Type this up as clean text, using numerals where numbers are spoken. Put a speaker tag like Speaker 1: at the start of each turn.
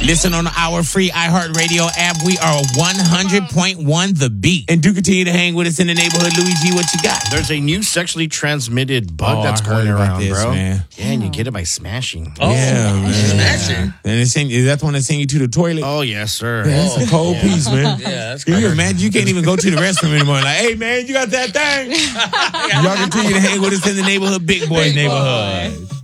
Speaker 1: Listen on our free iHeartRadio app. We are 100.1 The Beat. And do continue to hang with us in the neighborhood. Luigi, what you got?
Speaker 2: There's a new sexually transmitted bug that's
Speaker 1: I
Speaker 2: going
Speaker 1: heard about
Speaker 2: around,
Speaker 1: this,
Speaker 2: bro.
Speaker 1: man.
Speaker 2: Yeah, and you get it by smashing.
Speaker 1: Yeah, man.
Speaker 3: Smashing.
Speaker 1: And is that the one that send you to the toilet?
Speaker 2: Oh, yes, sir.
Speaker 1: Yeah, that's a cold piece, man.
Speaker 3: Yeah, that's
Speaker 1: Can you
Speaker 3: crazy.
Speaker 1: imagine? You can't even go to the restroom anymore. Like, hey, man, you got that thing? Y'all continue to hang with us in the neighborhood, Big Boy neighborhood.